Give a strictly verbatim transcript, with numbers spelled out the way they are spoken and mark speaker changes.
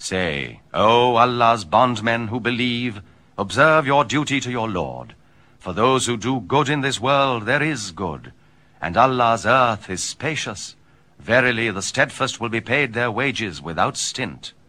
Speaker 1: Say, O Allah's bondmen who believe, observe your duty to your Lord. For those who do good in this world, there is good, and Allah's earth is spacious. Verily, the steadfast will be paid their wages without stint.